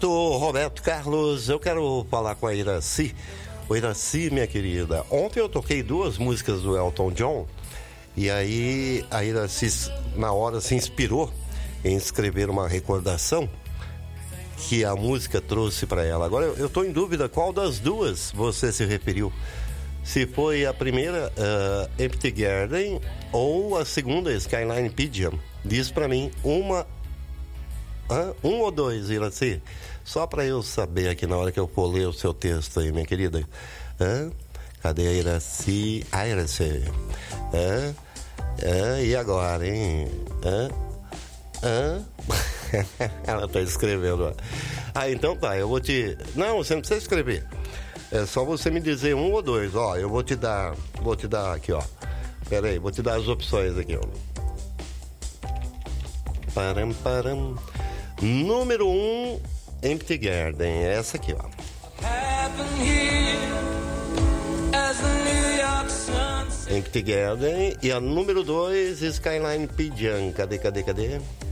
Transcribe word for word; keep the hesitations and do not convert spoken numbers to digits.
Sou Roberto Carlos, eu quero falar com a Iraci. Oi, Iraci, minha querida. Ontem eu toquei duas músicas do Elton John e aí a Iraci na hora se inspirou em escrever uma recordação que a música trouxe para ela. Agora eu estou em dúvida qual das duas você se referiu. Se foi a primeira, uh, Empty Garden, ou a segunda, Skyline Pigeon. Diz para mim uma, uh, um ou dois, Iraci. Só para eu saber aqui na hora que eu for ler o seu texto aí, minha querida. Uh, cadê a Iraci? A Iraci. Uh, uh, e agora, hein? Uh, uh. Ela tá escrevendo. Ah, então tá, eu vou te... Não, você não precisa escrever. É só você me dizer um ou dois. Ó, eu vou te dar... Vou te dar aqui, ó. Pera aí, vou te dar as opções aqui, ó. Param, param. Número um, Empty Garden. É essa aqui, ó. Empty Garden. E a número dois, Skyline Pigeon. Cadê, cadê, cadê?